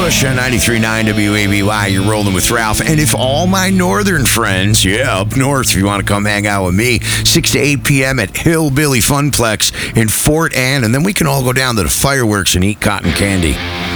Bush on 93.9 WABY. You're rolling with Ralph. And if all my northern friends, up north, if you want to come hang out with me, 6 to 8 p.m. at Hillbilly Funplex in Fort Anne. And then we can all go down to the fireworks and eat cotton candy.